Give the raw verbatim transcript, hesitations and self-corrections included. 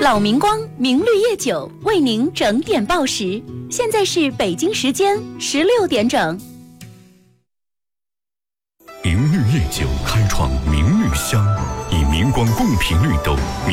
老明光明绿叶酒为您整点报时，现在是北京时间十六点整。 明绿叶酒开创明绿香，以明光共频绿豆。